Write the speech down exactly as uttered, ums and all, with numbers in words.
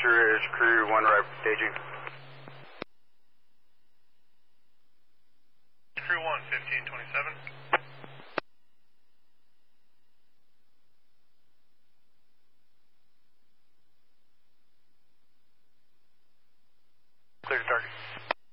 Sure is crew one right staging. Crew one, fifteen twenty-seven.